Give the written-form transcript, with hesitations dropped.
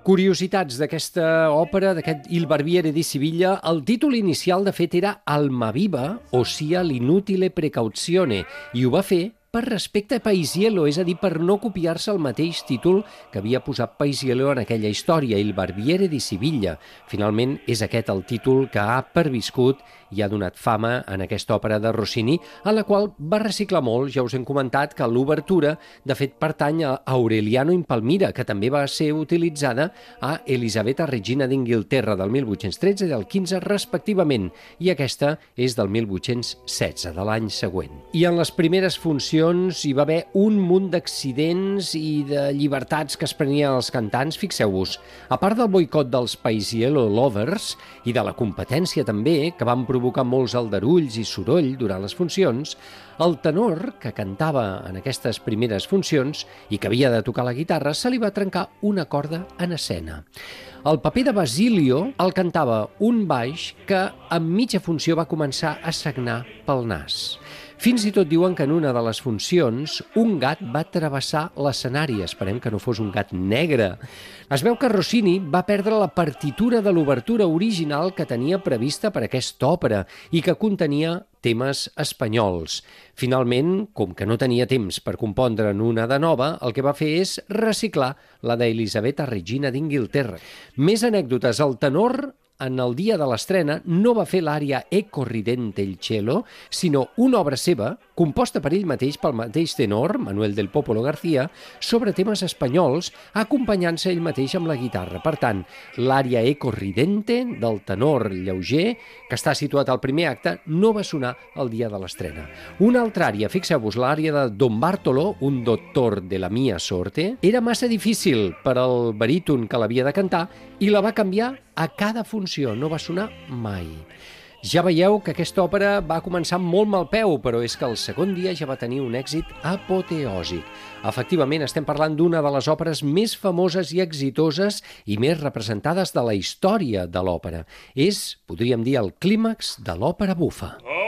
Curiositats d'aquesta òpera, d'aquest Il Barbiere di Siviglia, el títol inicial, de fet, era Almaviva, ossia l'inutile precauzione, i ho va fer per respecte a Paisiello, és a dir, per no copiar-se el mateix títol que havia posat Paisiello en aquella història, Il Barbiere di Siviglia. Finalment, és aquest el títol que ha perviscut i ha donat fama en aquesta òpera de Rossini, a la qual va reciclar molt. Ja us hem comentat que l'obertura, de fet, pertany a Aureliano in Palmira, que també va ser utilitzada a Elisabetta Regina d'Inglaterra del 1813 i del 15 respectivament, i aquesta és del 1816, de l'any següent. I en les primeres funcions hi va haver un munt d'accidents i de llibertats que es prenien els cantants. Fixeu-vos, a part del boicot dels Paisiello Lovers i de la competència també, que van provocar molts aldarulls i soroll durant les funcions, el tenor que cantava en aquestes primeres funcions i que havia de tocar la guitarra, se li va trencar una corda en escena. El paper de Basilio el cantava un baix que en mitja funció va començar a sagnar pel nas. Fins i tot diuen que en una de les funcions un gat va travessar l'escenari. Esperem que no fos un gat negre. Es veu que Rossini va perdre la partitura de l'obertura original que tenia prevista per aquesta òpera i que contenia temes espanyols. Finalment, com que no tenia temps per compondre'n una de nova, el que va fer és reciclar la d'Elisabetta Regina d'Inglaterra. Més anècdotes. El tenor, en el dia de l'estrena, no va fer l'ària Ecco ridente il cielo, sinó una obra seva, composta per ell mateix, pel mateix tenor, Manuel del Popolo García, sobre temes espanyols, acompanyant-se ell mateix amb la guitarra. Per tant, l'ària Ecco ridente del tenor lleuger, que està situat al primer acte, no va sonar el dia de l'estrena. Una altra ària, fixeu-vos, l'ària de Don Bartolo, un doctor de la mia sorte, era massa difícil per al baríton que l'havia de cantar i la va canviar a cada funció, no va sonar mai. Ja veieu que aquesta òpera va començar amb molt mal peu, però és que el segon dia ja va tenir un èxit apoteòsic. Efectivament, estem parlant d'una de les òperes més famoses i exitoses i més representades de la història de l'òpera. És, podríem dir, el clímax de l'òpera bufa.